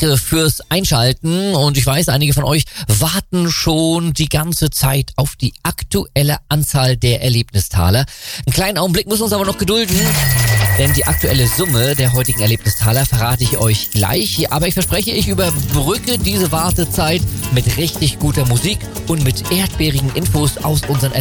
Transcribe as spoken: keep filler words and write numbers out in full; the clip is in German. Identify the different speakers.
Speaker 1: Danke fürs Einschalten und ich weiß, einige von euch warten schon die ganze Zeit auf die aktuelle Anzahl der Erlebnistaler. Einen kleinen Augenblick müssen wir uns aber noch gedulden, denn die aktuelle Summe der heutigen Erlebnistaler verrate ich euch gleich. Aber ich verspreche, ich überbrücke diese Wartezeit mit richtig guter Musik und mit erdbeerigen Infos aus unseren